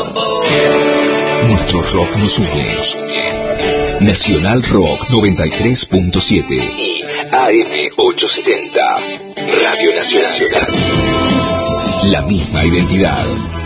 Nuestro rock nos une. Nacional Rock 93.7 y AM 870. Radio Nacional. La misma identidad.